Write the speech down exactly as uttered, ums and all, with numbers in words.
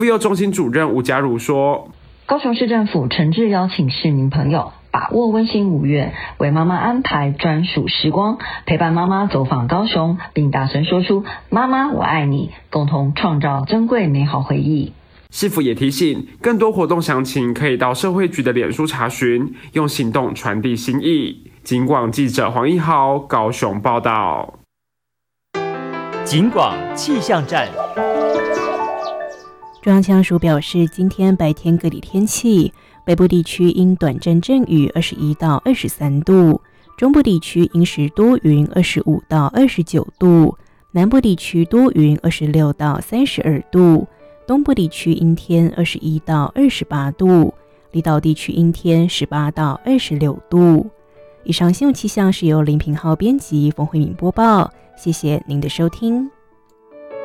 妇幼中心主任吴嘉如说， 高雄市政府诚挚邀请市民朋友把握温馨五月，为妈妈安排专属时光，陪伴妈妈走访高雄，并大声说出妈妈我爱你，共同创造珍贵美好回忆。 市府也提醒，更多活动详情可以到社会局的脸书查询，用行动传递心意。警广记者黄一豪高雄报道。 警广气象站。 中央气象署表示，今天白天各地天气，北部地区因短暂阵雨二十一到二十三度，中部地区因时多云二十五到二十九度，南部地区多云二十六到三十二度，东部地区阴天二十一到二十八度，离岛地区阴天十八到二十六度。以上新闻气象是由林平浩编辑，冯慧敏播报，谢谢您的收听。